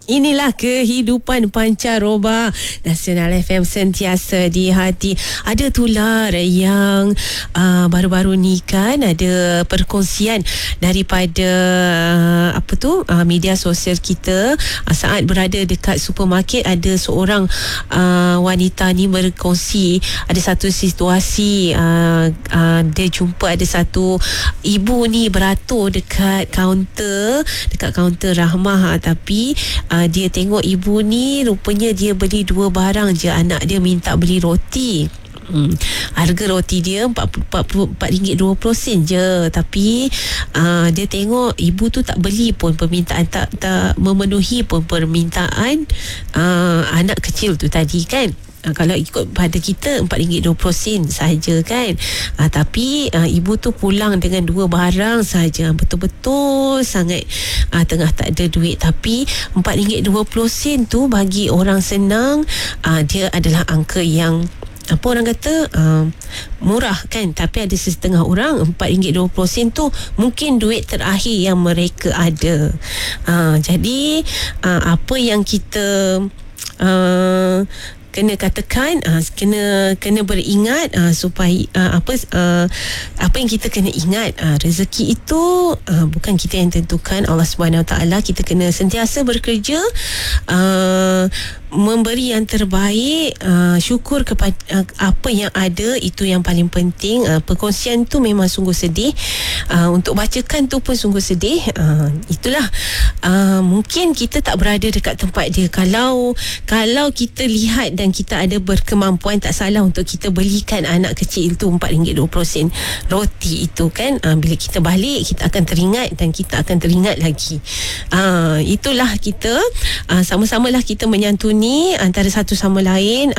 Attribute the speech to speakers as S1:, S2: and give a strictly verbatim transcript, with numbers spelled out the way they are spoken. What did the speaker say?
S1: Inilah kehidupan pancaroba. Nasional F M sentiasa di hati. Ada tular yang uh, baru-baru ni kan ada perkongsian daripada uh, apa tu uh, media sosial kita uh, saat berada dekat supermarket. Ada seorang uh, wanita ni berkongsi ada satu situasi uh, uh, dia jumpa ada satu ibu ni beratur dekat kaunter dekat kaunter Rahmah, uh, tapi uh, dia tengok ibu ni rupanya dia beli dua barang je. Anak dia minta beli roti. Hmm. Harga roti dia empat ringgit dua puluh sen je, tapi uh, dia tengok ibu tu tak beli pun permintaan, tak tak memenuhi pun permintaan uh, anak kecil tu tadi kan. Uh, kalau ikut pada kita empat ringgit dua puluh sen sahaja kan. Uh, tapi uh, ibu tu pulang dengan dua barang sahaja. Betul-betul sangat uh, tengah tak ada duit. Tapi empat ringgit dua puluh sen tu bagi orang senang, uh, dia adalah angka yang apa orang kata uh, murah kan. Tapi ada setengah orang empat ringgit dua puluh sen tu mungkin duit terakhir yang mereka ada. uh, Jadi uh, apa yang kita uh, kena katakan, uh, kena kena beringat uh, supaya uh, apa uh, apa yang kita kena ingat, uh, rezeki itu uh, bukan kita yang tentukan, Allah Subhanahu Wa Taala. Kita kena sentiasa bekerja, uh, memberi yang terbaik, uh, syukur kepada uh, apa yang ada, itu yang paling penting. Uh, perkongsian tu memang sungguh sedih, uh, untuk bacakan tu pun sungguh sedih. Uh, itulah uh, mungkin kita tak berada dekat tempat dia. Kalau kalau kita lihat dan kita ada berkemampuan, tak salah untuk kita belikan anak kecil itu empat ringgit dua puluh sen roti itu kan. Uh, bila kita balik kita akan teringat dan kita akan teringat lagi. Uh, itulah kita uh, sama-samalah kita menyantuni antara satu sama lain.